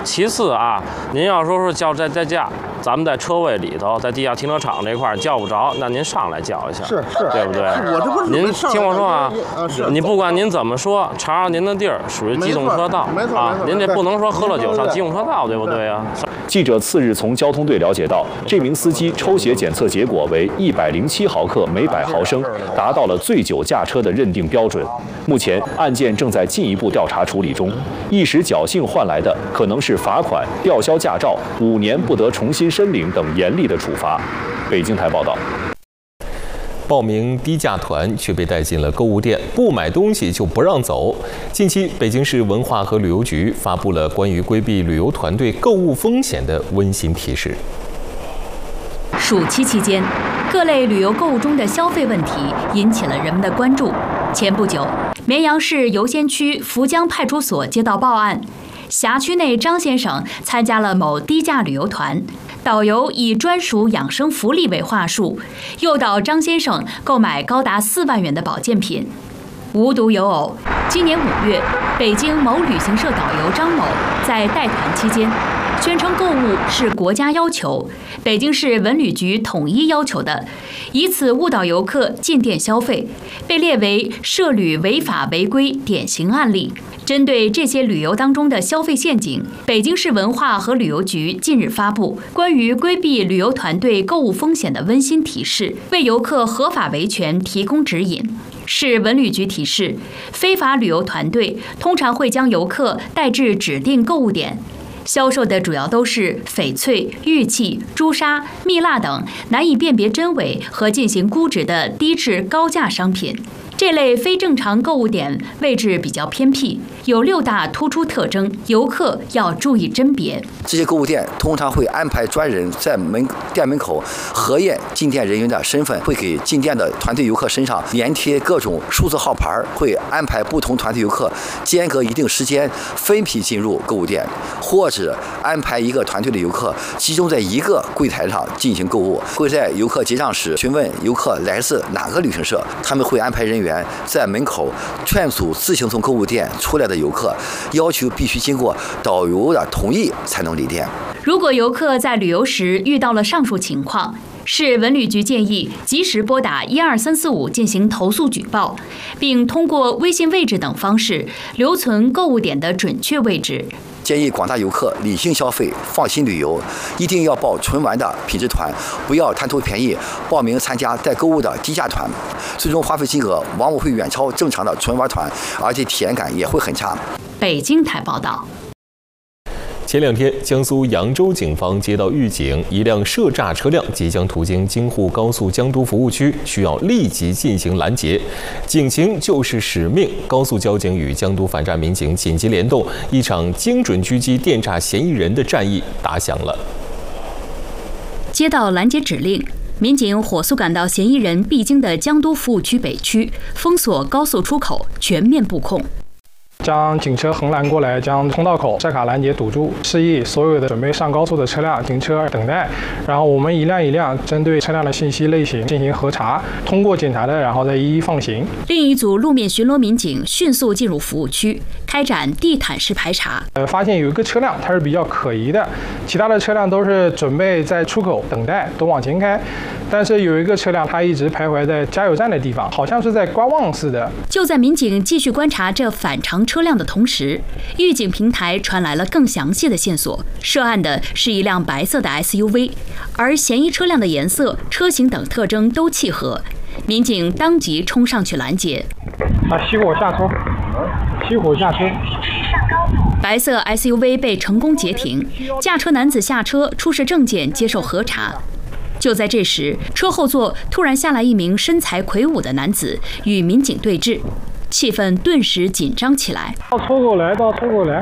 其次啊，您要说叫在家，咱们在车位里头，在地下停车场这块叫不着，那您上来叫一下， 是， 对不对？ 我这不是您听我说啊，你不管您怎么说，查着您的地儿属于机动车道啊，您这不能说喝了酒上机动车道，对不对啊？ 记者次日从交通队了解到，这名司机抽血检测结果为107毫克每100毫升，达到了醉酒驾车的认定标准。目前案件正在进一步调查处理中，一时侥幸换来的可能是罚款、吊销驾照、5年不得重新申领等严厉的处罚。北京台报道。 报名低价团却被带进了购物店，不买东西就不让走。近期，北京市文化和旅游局发布了关于规避旅游团队购物风险的温馨提示。 暑期期间，各类旅游购物中的消费问题引起了人们的关注。前不久，绵阳市游仙区福江派出所接到报案，辖区内张先生参加了某低价旅游团。导游以专属养生福利为话术，诱导张先生购买高达4万元的保健品。无独有偶，今年5月，北京某旅行社导游张某在带团期间，宣称购物是国家要求，北京市文旅局统一要求的，以此误导游客进店消费，被列为涉旅违法违规典型案例。针对这些旅游当中的消费陷阱，北京市文化和旅游局近日发布关于规避旅游团队购物风险的温馨提示，为游客合法维权提供指引。市文旅局提示，非法旅游团队通常会将游客带至指定购物点，销售的主要都是翡翠、玉器、朱砂、蜜蜡等难以辨别真伪和进行估值的低质高价商品。这类非正常购物点位置比较偏僻，有6大突出特征，游客要注意甄别。 这些购物店通常会安排专人在店门口核验进店人员的身份，会给进店的团队游客身上粘贴各种数字号牌，会安排不同团队游客间隔一定时间分批进入购物店，或者安排一个团队的游客集中在一个柜台上进行购物，会在游客结账时询问游客来自哪个旅行社，他们会安排人员在门口劝阻自行从购物店出来的游客，要求必须经过导游的同意才能离店。 如果游客在旅游时遇到了上述情况，市文旅局建议及时拨打12345进行投诉举报，并通过微信位置等方式留存购物点的准确位置。 建议广大游客理性消费，放心旅游，一定要报纯完的品质团，不要贪图便宜报名参加带购物的低价团，最终花费金额往往会远超正常的纯玩团，而且体验感也会很差。 北京台报道。 前2天，江苏扬州警方接到预警，一辆涉诈车辆即将途经京沪高速江都服务区，需要立即进行拦截。警情就是使命，高速交警与江都反诈民警紧急联动，一场精准狙击电诈嫌疑人的战役打响了。 接到拦截指令，民警火速赶到嫌疑人必经的江都服务区北区，封锁高速出口，全面布控。 将警车横拦过来，将通道口设卡拦截堵住，示意所有的准备上高速的车辆停车等待。然后我们一辆一辆针对车辆的信息类型进行核查，通过检查的，然后再一一放行。 另一组路面巡逻民警迅速进入服务区，开展地毯式排查。 发现有一个车辆它是比较可疑的，其他的车辆都是准备在出口等待，都往前开。但是有一个车辆，它一直徘徊在加油站的地方，好像是在观望似的。 就在民警继续观察这反常车辆的同时，预警平台传来了更详细的线索。涉案的是一辆白色的 SUV， 而嫌疑车辆的颜色、车型等特征都契合。民警当即冲上去拦截。 熄火下车，熄火下车。 白色 SUV 被成功截停，驾车男子下车出示证件接受核查。就在这时，车后座突然下来一名身材魁梧的男子，与民警对峙，气氛顿时紧张起来。 到出口来，到出口来，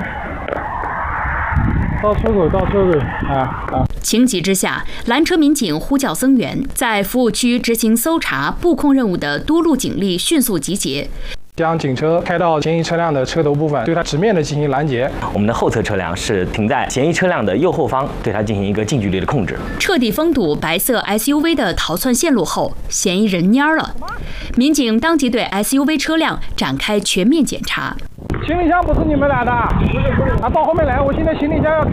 到出口，到出口情急之下，拦车民警呼叫增援，在服务区执行搜查布控任务的多路警力迅速集结。 将警车开到嫌疑车辆的车头部分，对它直面的进行拦截。 我们的后侧车辆是停在嫌疑车辆的右后方，对它进行一个近距离的控制。 彻底封堵白色 SUV 的逃窜线路后，嫌疑人蔫了。民警当即对 SUV 车辆展开全面检查。 行李箱不是你们拿的，到后面来，我现在行李箱要